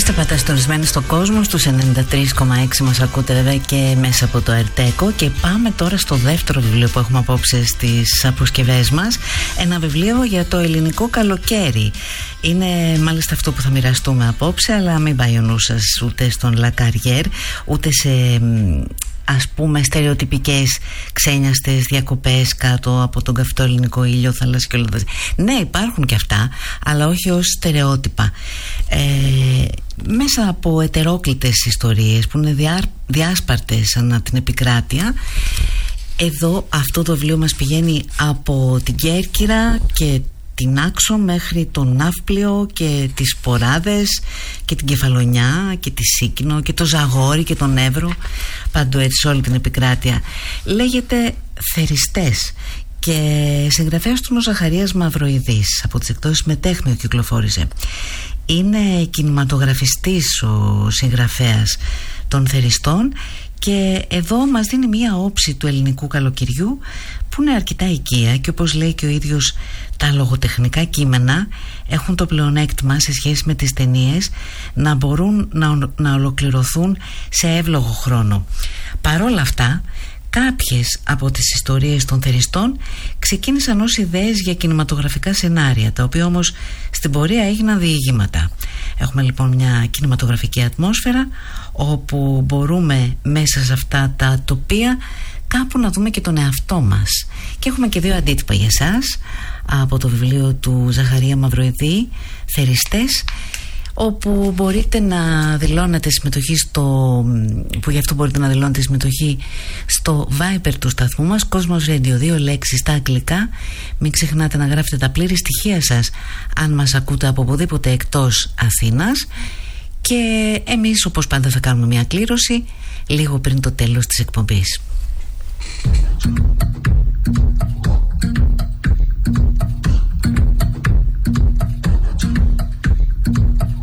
Είστε παταστορισμένοι στον κόσμο, στους 93,6 μας ακούτε βέβαια και μέσα από το Ερτέκο. Και πάμε τώρα στο δεύτερο βιβλίο που έχουμε απόψε στις αποσκευές μας. Ένα βιβλίο για το ελληνικό καλοκαίρι. Είναι μάλιστα αυτό που θα μοιραστούμε απόψε, αλλά μην πάει ο νους σας ούτε στον Λακαριέρ, ούτε σε ας πούμε στερεοτυπικές ξένιαστες διακοπές κάτω από τον καυτό ελληνικό ήλιο, θάλασσα και όλα αυτά. Ναι, υπάρχουν και αυτά, αλλά όχι ως στερεότυπα. Μέσα από ετερόκλητες ιστορίες που είναι διάσπαρτες ανά την επικράτεια, εδώ αυτό το βιβλίο μας πηγαίνει από την Κέρκυρα και την Άξο μέχρι τον Ναύπλιο και τις Ποράδες και την Κεφαλονιά και τη Σίκινο και το Ζαγόρι και τον Εύρο, παντού έτσι σε όλη την επικράτεια. Λέγεται Θεριστές και συγγραφέας του ο Ζαχαρίας Μαυροειδής, από τις εκδόσεις Μετέχνιο κυκλοφόρησε. Είναι κινηματογραφιστής ο συγγραφέας των Θεριστών και εδώ μας δίνει μία όψη του ελληνικού καλοκαιριού που είναι αρκετά οικία και, όπως λέει και ο ίδιος, τα λογοτεχνικά κείμενα έχουν το πλεονέκτημα σε σχέση με τις ταινίες να μπορούν να ολοκληρωθούν σε εύλογο χρόνο. Παρόλα αυτά, κάποιες από τις ιστορίες των Θεριστών ξεκίνησαν ως ιδέες για κινηματογραφικά σενάρια, τα οποία όμως στην πορεία έγιναν διηγήματα. Έχουμε λοιπόν μια κινηματογραφική ατμόσφαιρα όπου μπορούμε μέσα σε αυτά τα τοπία κάπου να δούμε και τον εαυτό μας. Και έχουμε και δύο αντίτυπα για εσάς από το βιβλίο του Ζαχαρία Μαυροειδή, Θεριστές, όπου μπορείτε να δηλώνετε συμμετοχή που γι' αυτό μπορείτε να δηλώνετε συμμετοχή στο Viber του σταθμού μας, Cosmos Radio, 2 λέξεις στα αγγλικά. Μην ξεχνάτε να γράφετε τα πλήρη στοιχεία σας αν μας ακούτε από οπουδήποτε εκτός Αθήνας, και εμείς όπως πάντα θα κάνουμε μια κλήρωση λίγο πριν το τέλος της εκπομπής.